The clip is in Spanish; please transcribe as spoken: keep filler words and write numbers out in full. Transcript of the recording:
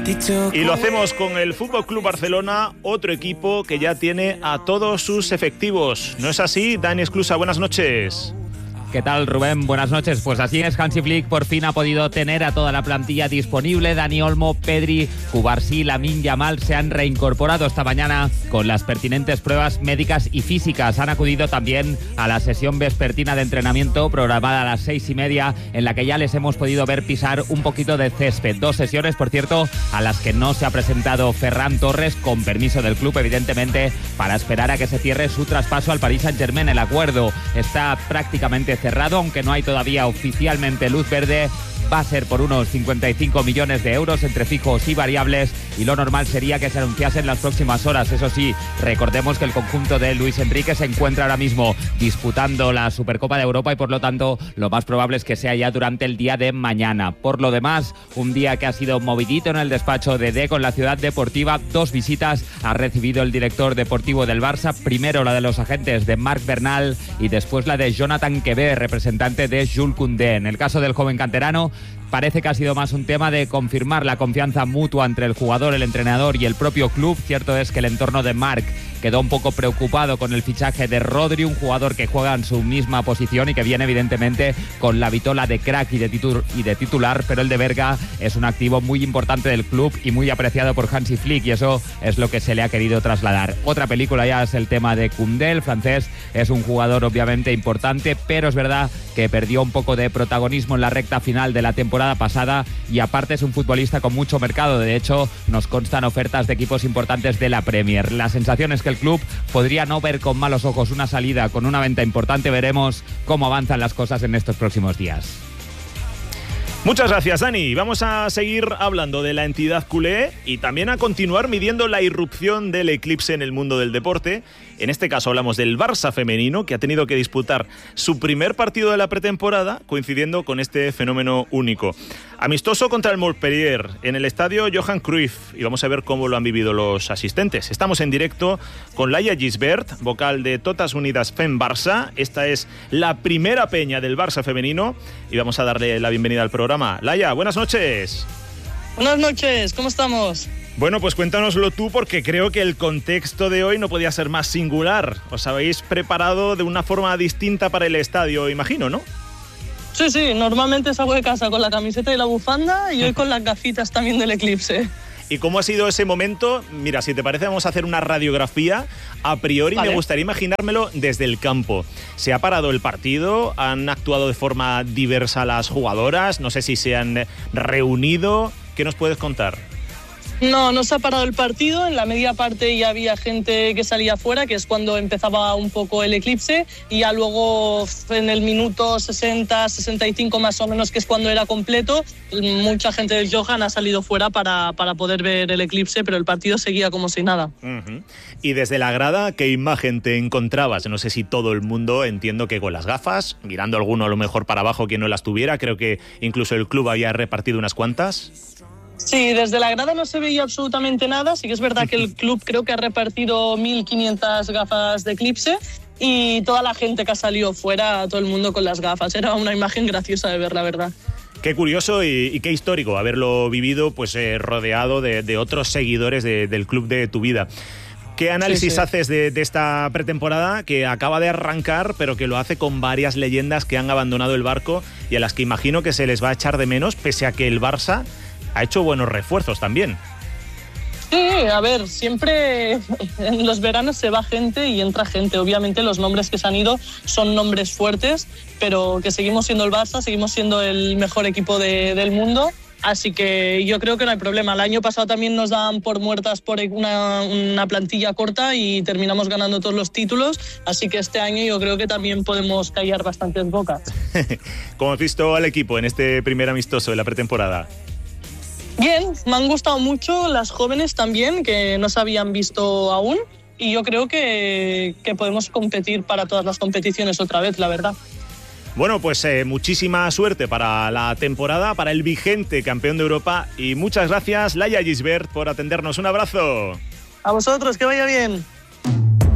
Y lo hacemos con el Fútbol Club Barcelona, otro equipo que ya tiene a todos sus efectivos. ¿No es así? Dani Esclusa, buenas noches. ¿Qué tal, Rubén? Buenas noches. Pues así es, Hansi Flick por fin ha podido tener a toda la plantilla disponible. Dani Olmo, Pedri, Cubarsí, Lamine Yamal se han reincorporado esta mañana con las pertinentes pruebas médicas y físicas. Han acudido también a la sesión vespertina de entrenamiento programada a las seis y media, en la que ya les hemos podido ver pisar un poquito de césped. Dos sesiones, por cierto, a las que no se ha presentado Ferran Torres, con permiso del club, evidentemente, para esperar a que se cierre su traspaso al Paris Saint-Germain. El acuerdo está prácticamente cerrado, aunque no hay todavía oficialmente luz verde. Va a ser por unos cincuenta y cinco millones de euros entre fijos y variables, y lo normal sería que se anunciase en las próximas horas. Eso sí, recordemos que el conjunto de Luis Enrique se encuentra ahora mismo disputando la Supercopa de Europa y por lo tanto lo más probable es que sea ya durante el día de mañana. Por lo demás, un día que ha sido movidito en el despacho de Deco en la Ciudad Deportiva. Dos visitas ha recibido el director deportivo del Barça, primero la de los agentes de Marc Bernal y después la de Jonathan Quebe, representante de Jules Koundé. En el caso del joven canterano, parece que ha sido más un tema de confirmar la confianza mutua entre el jugador, el entrenador y el propio club. Cierto es que el entorno de Marc quedó un poco preocupado con el fichaje de Rodri, un jugador que juega en su misma posición y que viene evidentemente con la vitola de crack y de, titu- y de titular, pero el de Berga es un activo muy importante del club y muy apreciado por Hansi Flick, y eso es lo que se le ha querido trasladar. Otra película ya es el tema de Koundé. El francés es un jugador obviamente importante, pero es verdad que perdió un poco de protagonismo en la recta final de la temporada pasada, y aparte es un futbolista con mucho mercado. De hecho, nos constan ofertas de equipos importantes de la Premier. La sensación es que el club podría no ver con malos ojos una salida con una venta importante. Veremos cómo avanzan las cosas en estos próximos días. Muchas gracias, Dani. Vamos a seguir hablando de la entidad culé y también a continuar midiendo la irrupción del eclipse en el mundo del deporte. En este caso hablamos del Barça femenino, que ha tenido que disputar su primer partido de la pretemporada coincidiendo con este fenómeno único. Amistoso contra el Montpellier en el estadio Johan Cruyff, y vamos a ver cómo lo han vivido los asistentes. Estamos en directo con Laia Gisbert, vocal de Totes Unides Fem Barça. Esta es la primera peña del Barça femenino y vamos a darle la bienvenida al programa. Laia, buenas noches. Buenas noches, ¿cómo estamos? Bueno, pues cuéntanoslo tú, porque creo que el contexto de hoy no podía ser más singular. Os habéis preparado de una forma distinta para el estadio, imagino, ¿no? Sí, sí, normalmente salgo de casa con la camiseta y la bufanda, y hoy con las gafitas también del eclipse. ¿Y cómo ha sido ese momento? Mira, si te parece, vamos a hacer una radiografía. A priori, vale, me gustaría imaginármelo desde el campo. ¿Se ha parado el partido? ¿Han actuado de forma diversa las jugadoras? No sé si se han reunido. ¿Qué nos puedes contar? No, no se ha parado el partido. En la media parte ya había gente que salía fuera, que es cuando empezaba un poco el eclipse, y ya luego en el minuto sesenta, sesenta y cinco más o menos, que es cuando era completo, mucha gente del Johan ha salido fuera para, para poder ver el eclipse, pero el partido seguía como si nada. Uh-huh. Y desde la grada, ¿qué imagen te encontrabas? No sé si todo el mundo, entiendo que con las gafas, mirando alguno a lo mejor para abajo quien no las tuviera. Creo que incluso el club había repartido unas cuantas. Sí, desde la grada no se veía absolutamente nada. Sí que es verdad que el club creo que ha repartido mil quinientas gafas de eclipse, y toda la gente que ha salido fuera, todo el mundo con las gafas. Era una imagen graciosa de ver, la verdad. Qué curioso y, y qué histórico haberlo vivido, pues eh, rodeado de, de otros seguidores de, del club de tu vida. ¿Qué análisis sí, sí. haces de, de esta pretemporada que acaba de arrancar, pero que lo hace con varias leyendas que han abandonado el barco y a las que imagino que se les va a echar de menos, pese a que el Barça ha hecho buenos refuerzos también? Sí, a ver, siempre en los veranos se va gente y entra gente. Obviamente los nombres que se han ido son nombres fuertes, pero que seguimos siendo el Barça, seguimos siendo el mejor equipo de, del mundo. Así que yo creo que no hay problema. El año pasado también nos daban por muertas por una, una plantilla corta y terminamos ganando todos los títulos. Así que este año yo creo que también podemos callar bastantes bocas. ¿Cómo has visto al equipo en este primer amistoso de la pretemporada? Bien, me han gustado mucho las jóvenes también, que no se habían visto aún. Y yo creo que, que podemos competir para todas las competiciones otra vez, la verdad. Bueno, pues eh, muchísima suerte para la temporada, para el vigente campeón de Europa, y muchas gracias, Laia Gisbert, por atendernos. Un abrazo. A vosotros, que vaya bien.